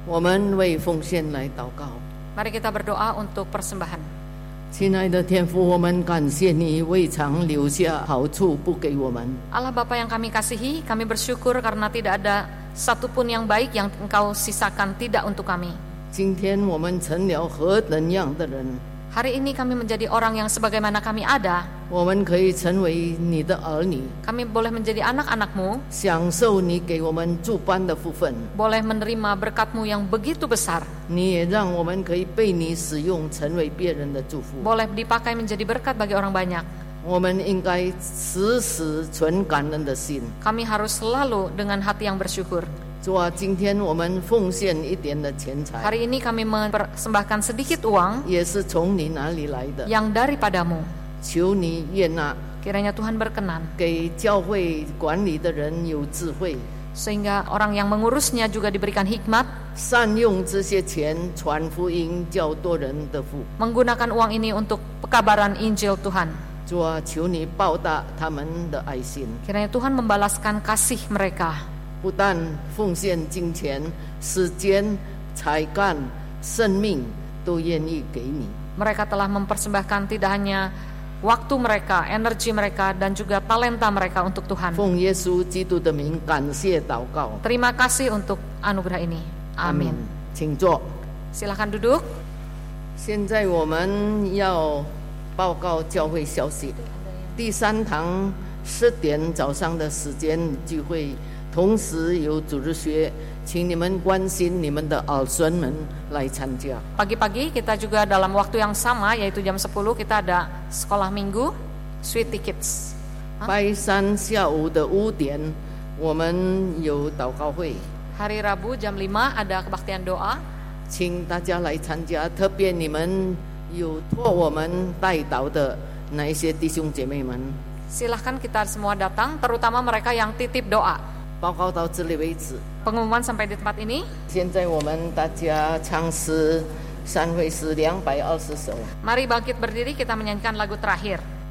我们为奉献来祷告。 Mari kita berdoa untuk persembahan. 亲爱的天父，我们感谢你未尝留下好处不给我们。 Allah Bapa yang kami kasihi, kami bersyukur karena tidak ada satupun yang baik yang Engkau sisakan tidak untuk kami. 今天我们成了何等样的人？ Hari ini kami menjadi orang yang sebagaimana kami ada. 我们可以成为你的儿女， Kami boleh menjadi anak-anak-Mu, 享受你给我们诸般的福分。 boleh menerima berkat-Mu yang begitu besar, 你也让我们可以被你使用，成为别人的祝福。 boleh dipakai menjadi berkat bagi orang banyak. 我们应该时时存感恩的心。 Kami harus selalu dengan hati yang bersyukur. 主啊，今天我们奉献一点的钱财， Hari ini kami mempersembahkan sedikit uang 也是从你哪里来的？ yang daripadamu. 求你悦纳， Kiranya Tuhan berkenan, 给教会管理的人有智慧， sehingga orang yang mengurusnya juga diberikan hikmat, 善用这些钱传福音，叫多人得福。 menggunakan uang ini untuk pekabaran Injil Tuhan. 主啊，求你报答他们的爱心， Kiranya Tuhan membalaskan kasih mereka. 不但奉献金钱、时间、才干、生命，都愿意给你。 Mereka telah mempersembahkan tidak hanya waktu mereka, energi mereka, dan juga talenta mereka untuk Tuhan. 奉耶稣基督的名，感谢祷告。 Terima kasih untuk anugerah ini. Amin. 请坐。 Silakan duduk. 现在我们要报告教会消息。第3堂10点早上的时间聚会，同时有主日学，请你们关心你们的儿孙们来参加。 Pagi-pagi kita juga dalam waktu yang sama, yaitu jam 10 kita ada sekolah minggu, Sweetie Kids. 拜3下午的5点，我们有祷告会， Hari Rabu jam 5 ada kebaktian doa. 请大家来参加。特别你们有托我们代祷的那一些弟兄姐妹们， Silahkan kita semua datang, terutama mereka yang titip doa. 报告到这里为止。 Pengumuman sampai di tempat ini. 现在我们大家唱诗，三会诗220首。 Mari bangkit berdiri, kita menyanyikan lagu terakhir.